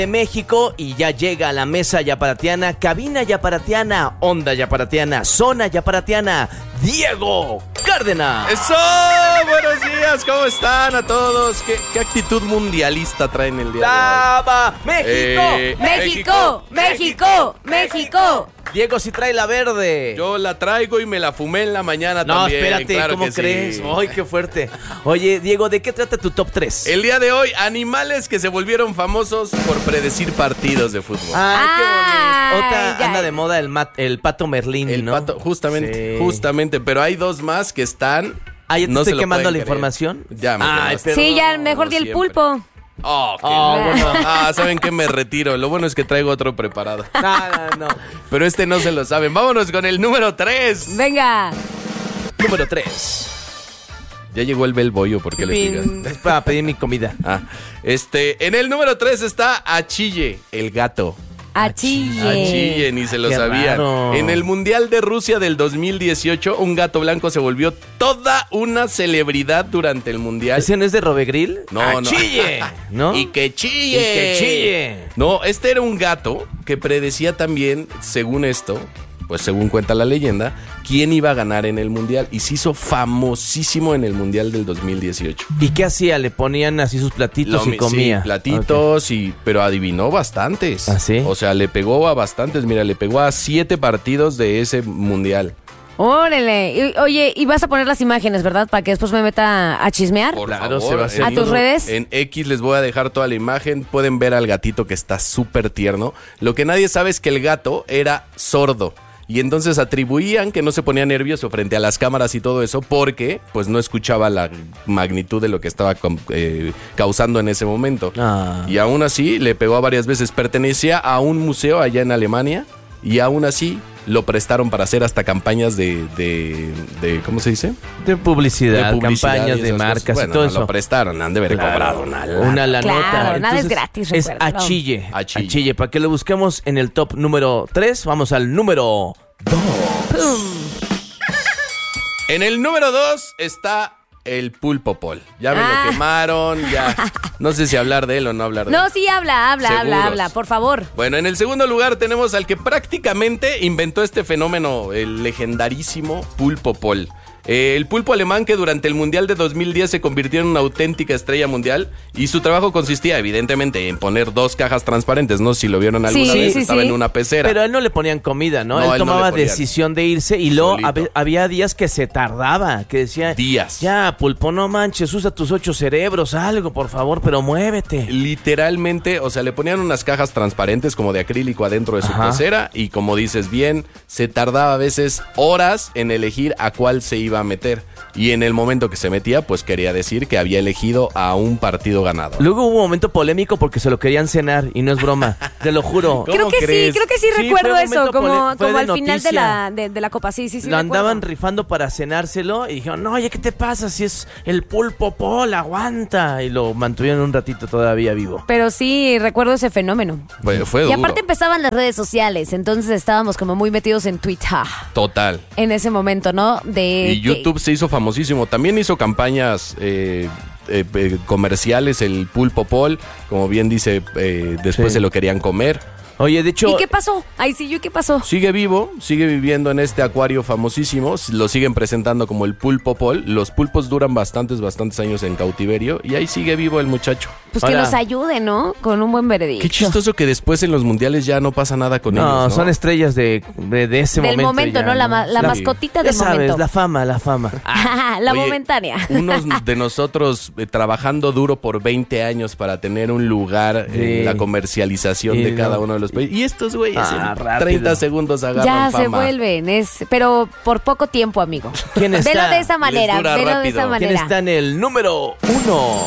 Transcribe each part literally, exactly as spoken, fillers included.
de México y ya llega a la mesa yaparatiana, cabina yaparatiana, onda yaparatiana, zona yaparatiana, Diego Cárdenas. ¡Eso! Buenos días, ¿cómo están a todos? ¿Qué, qué actitud mundialista traen el día ¡Taba! de hoy? ¡México! Eh, ¡México! ¡México! ¡México! Diego sí trae la verde. Yo la traigo y me la fumé en la mañana no, también. espérate, claro ¿cómo que crees? sí. ¡Ay, qué fuerte! Oye, Diego, ¿de qué trata tu top tres? El día de hoy, animales que se volvieron famosos por predecir partidos de fútbol. ¡Ay, qué bonito! Otra ya. anda de moda el, mat, el pato Merlín, El ¿no? pato, justamente, Sí. justamente, pero hay dos más que están... Ah, ¿ya te no se estoy lo quemando pueden la creer. información? Ya me Ay, quemaste. Sí, ya mejor Como di el siempre. pulpo. Oh, qué Oh, bueno. bueno. Ah, ¿saben qué? Me retiro. Lo bueno es que traigo otro preparado. No, no, no. Pero este no se lo saben. Vámonos con el número tres. Venga. Número tres. Ya llegó el bel bollo, ¿por qué le pican? Pin, es para pedir mi comida. Ah, este, en el número tres está Achille, el gato. Achille. Achille, ni se lo Qué sabían. raro. En el Mundial de Rusia del dos mil dieciocho, un gato blanco se volvió toda una celebridad durante el Mundial. ¿Ese no es de Robegril? No, no. ¡Chille! ¿No? Y que chille. Y que chille. No, este era un gato que predecía también, según esto, pues según cuenta la leyenda, quién iba a ganar en el Mundial. Y se hizo famosísimo en el Mundial del dos mil dieciocho. ¿Y qué hacía? ¿Le ponían así sus platitos Lo y comía? Sí, platitos, y, pero adivinó bastantes. ¿Ah, sí? O sea, le pegó a bastantes. Mira, le pegó a siete partidos de ese Mundial. Órale. Y- oye, y vas a poner las imágenes, ¿verdad? Para que después me meta a chismear. Por Claro, favor, Sebastián. en- ¿A tus redes? En X les voy a dejar toda la imagen. Pueden ver al gatito que está súper tierno. Lo que nadie sabe es que el gato era sordo. Y entonces atribuían que no se ponía nervioso frente a las cámaras y todo eso porque pues no escuchaba la magnitud de lo que estaba com- eh, causando en ese momento. Ah. Y aún así le pegó a varias veces. Pertenecía a un museo allá en Alemania y aún así lo prestaron para hacer hasta campañas de, de, de ¿cómo se dice? De publicidad, De publicidad campañas y de esas marcas cosas. y Bueno, todo no eso. lo prestaron, han de haber Claro. cobrado una lana. Una la Claro, nota. nada es gratis, Es recuérdalo. Achille. Achille. Achille. Para que lo busquemos en el top número tres, vamos al número dos. En el número dos está el Pulpo Paul. Ya me Ah. lo quemaron, ya. No sé si hablar de él o no hablar de él. No, sí, habla, habla, Seguros. habla, habla, por favor. Bueno, en el segundo lugar tenemos al que prácticamente inventó este fenómeno, el legendarísimo Pulpo Paul. Eh, el pulpo alemán que durante el Mundial de dos mil diez se convirtió en una auténtica estrella mundial y su trabajo consistía evidentemente en poner dos cajas transparentes, ¿no? Si lo vieron alguna Sí, vez, sí, estaba sí. en una pecera. Pero a él no le ponían comida, ¿no? No, él él no tomaba le ponían. decisión de irse y luego Solito. hab- había días que se tardaba, que decía... Días. Ya, pulpo, no manches, usa tus ocho cerebros, algo, por favor, pero muévete. Literalmente, o sea, le ponían unas cajas transparentes como de acrílico adentro de su Ajá. pecera y como dices bien, se tardaba a veces horas en elegir a cuál se iba a meter. Y en el momento que se metía, pues quería decir que había elegido a un partido ganado. Luego hubo un momento polémico porque se lo querían cenar y no es broma, te lo juro. ¿Cómo Creo que crees? sí, creo que sí, Sí, recuerdo fue un eso, momento como, pole- fue como de al final de noticia. la, de, de la copa. Sí, sí, sí. Lo recuerdo. andaban rifando para cenárselo y dijeron, no, oye, ¿qué te pasa si es el Pulpo Paul? Aguanta. Y lo mantuvieron un ratito todavía vivo. Pero sí, recuerdo ese fenómeno. Fue, fue Y duro. aparte empezaban las redes sociales, entonces estábamos como muy metidos en Twitter Total. en ese momento, ¿no? De Y YouTube se hizo famosísimo. También hizo campañas eh, eh, eh, comerciales, el Pulpo Paul. Como bien dice, eh, después Sí. se lo querían comer. Oye, de hecho... ¿Y qué pasó? Ay, sí, ¿yo y qué pasó? Sigue vivo, sigue viviendo en este acuario famosísimo. Lo siguen presentando como el Pulpo Paul. Los pulpos duran bastantes, bastantes años en cautiverio. Y ahí sigue vivo el muchacho. Pues que Ahora- nos ayude, ¿no? Con un buen veredicto. Qué chistoso que después en los mundiales ya no pasa nada con No, ellos, ¿no? son estrellas de, de, de ese Del momento. momento, ya, ¿no? La, ma- la Sí. mascotita Ya del sabes, momento. la fama, la fama. la Oye, momentánea. Unos de nosotros eh, trabajando duro por veinte años para tener un lugar Sí. en la comercialización Sí, de cada no. uno de los países. Y estos güeyes Ah, en rápido. treinta segundos agarran Ya se fama. vuelven, es, pero por poco tiempo, amigo. ¿Quién está? Velo de esa manera, dura velo de rápido. esa ¿Quién ¿Quién manera. está en el número uno?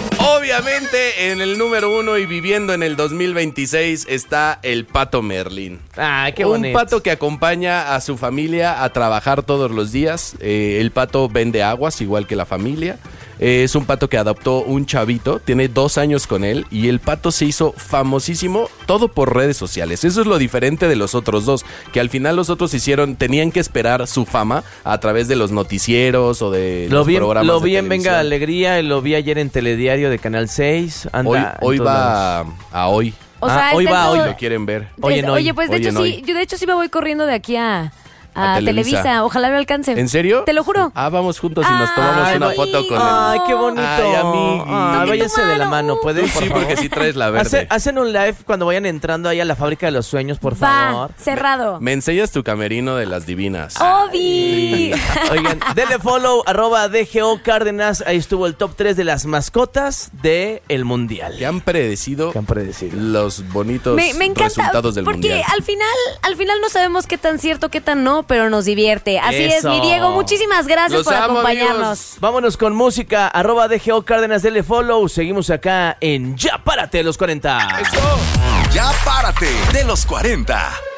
Obviamente en el número uno y viviendo en el dos mil veintiséis está el Pato Merlín. Ay, qué Un bonito. pato que acompaña a su familia a trabajar todos los días. Eh, el pato vende aguas igual que la familia. Eh, es un pato que adoptó un chavito, tiene dos años con él y el pato se hizo famosísimo todo por redes sociales. Eso es lo diferente de los otros dos, que al final los otros hicieron, tenían que esperar su fama a través de los noticieros o de Lo los vi, en- programas lo de vi en televisión. Venga Alegría, y lo vi ayer en Telediario de Canal seis. Anda Hoy, en hoy todos va lados. a, a hoy. O Ah, sea, hoy está va, todo- hoy Lo quieren ver. Oye, Es- no, Oye, pues de oye, hecho no, sí, hoy. yo de hecho sí me voy corriendo de aquí a, a A Televisa. Televisa. Ojalá me alcance. ¿En serio? Te lo juro. Ah, vamos juntos y nos Ay, tomamos una amigo. foto con él. Ay, qué bonito. Ay, amigui. Ay, Toque tu váyanse de la mano. mano, ¿pueden? Tú por sí, favor? porque sí traes la verde. Hace- hacen un live cuando vayan entrando ahí a la fábrica de los sueños, por favor. Va, cerrado. Me enseñas tu camerino de las divinas. Obi. Oigan, denle follow, arroba D G O Cárdenas. Ahí estuvo el top tres de las mascotas del Mundial. ¿Qué han predecido ¿Qué han predecido? los bonitos Me, me encanta resultados del porque mundial? al final, al final no sabemos qué tan cierto, qué tan no, pero nos divierte. Así es, Eso. mi Diego, muchísimas gracias Los por amo, acompañarnos. amigos. Vámonos con música, arroba D G O Cárdenas, denle follow. Seguimos acá en Ya Párate los cuarenta. ¡Eso! Ya párate de los cuarenta.